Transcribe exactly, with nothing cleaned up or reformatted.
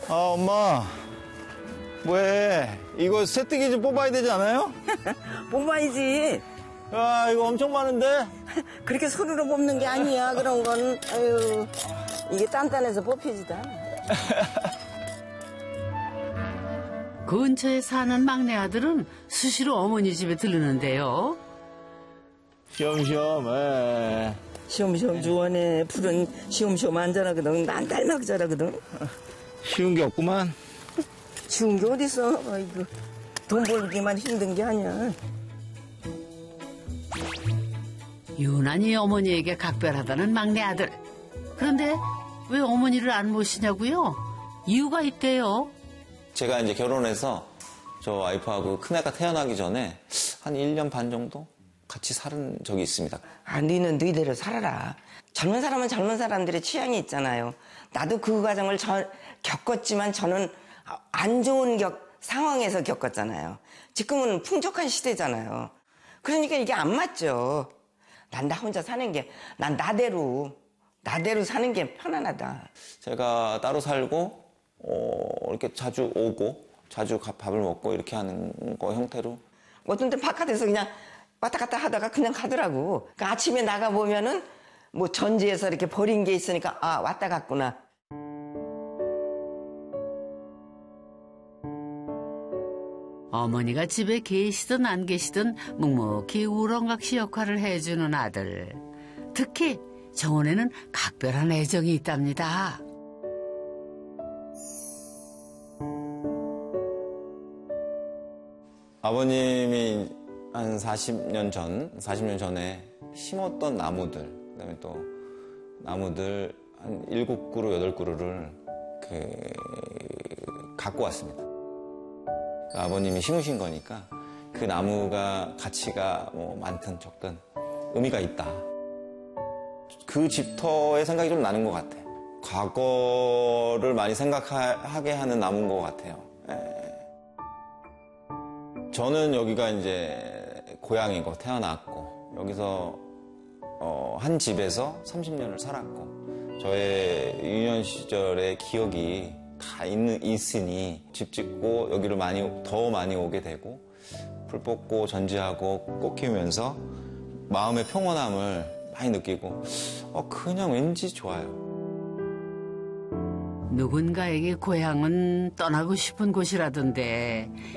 아, 엄마. 뭐해? 이거 새뜨기 좀 뽑아야 되지 않아요? 뽑아야지. 야, 이거 엄청 많은데? 그렇게 손으로 뽑는 게 아니야, 그런 건. 아유, 이게 단단해서 뽑히지도 않아. 근처에 사는 막내 아들은 수시로 어머니 집에 들르는데요. 시험시험, 에. 시험시험 주원해. 풀은 시험시험 안 자라거든. 난 딸막 자라거든. 쉬운 게 없구만. 쉬운 게 어딨어. 아이고, 돈 벌기만 힘든 게 아니야. 유난히 어머니에게 각별하다는 막내 아들. 그런데 왜 어머니를 안 모시냐고요? 이유가 있대요. 제가 이제 결혼해서 저 와이프하고 큰애가 태어나기 전에 한 일 년 반 정도 같이 살은 적이 있습니다. 아, 너는 너희대로 살아라. 젊은 사람은 젊은 사람들의 취향이 있잖아요. 나도 그 과정을 저, 겪었지만 저는 안 좋은 격, 상황에서 겪었잖아요. 지금은 풍족한 시대잖아요. 그러니까 이게 안 맞죠. 난 나 혼자 사는 게, 난 나대로, 나대로 사는 게 편안하다. 제가 따로 살고 어, 이렇게 자주 오고 자주 밥을 먹고 이렇게 하는 거 형태로. 어떤 때 바깥에서 그냥 왔다 갔다 하다가 그냥 가더라고. 그러니까 아침에 나가보면은 뭐 전지에서 이렇게 버린 게 있으니까 아, 왔다 갔구나. 어머니가 집에 계시든 안 계시든 묵묵히 우렁각시 역할을 해주는 아들. 특히 정원에는 각별한 애정이 있답니다. 아버님이 한 사십 년 전, 사십 년 전에 심었던 나무들, 그다음에 또 나무들 한 일곱 그루, 여덟 그루를 그 갖고 왔습니다. 아버님이 심으신 거니까 그 나무가 가치가 뭐 많든 적든 의미가 있다. 그 집터의 생각이 좀 나는 것 같아. 과거를 많이 생각하게 하는 나무인 것 같아요. 예. 저는 여기가 이제 고향이고 태어났고 여기서 어, 한 집에서 삼십 년을 살았고 저의 유년 시절의 기억이 다 있는, 있으니 집 짓고 여기를 많이 더 많이 오게 되고 풀 뽑고 전지하고 꽃 키우면서 마음의 평온함을 많이 느끼고 어, 그냥 왠지 좋아요. 누군가에게 고향은 떠나고 싶은 곳이라던데